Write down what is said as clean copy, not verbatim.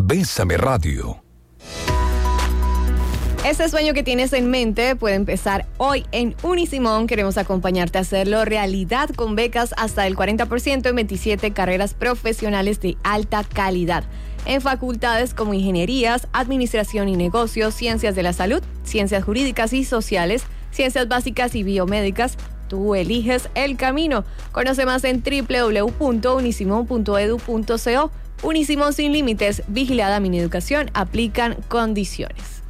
Bésame Radio. Ese sueño que tienes en mente puede empezar hoy en Unisimón. Queremos acompañarte a hacerlo realidad con becas hasta el 40% en 27 carreras profesionales de alta calidad. En facultades como ingenierías, administración y negocios, ciencias de la salud, ciencias jurídicas y sociales, ciencias básicas y biomédicas. Tú eliges el camino. Conoce más en www.unisimon.edu.co. Unisimón sin límites, vigilada Mineducación, aplican condiciones.